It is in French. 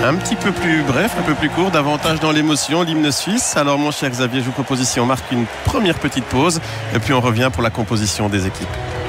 Un petit peu plus bref, un peu plus court, davantage dans l'émotion, l'hymne suisse. Alors mon cher Xavier, je vous propose ici, on marque une première petite pause et puis on revient pour la composition des équipes.